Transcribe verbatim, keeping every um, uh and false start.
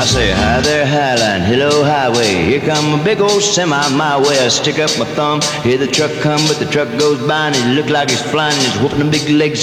I say, hi there, Highline, hello, highway. Here come a big old semi my way. I stick up my thumb, hear the truck come, but the truck goes by and it look like he's flying and he's whooping them big legs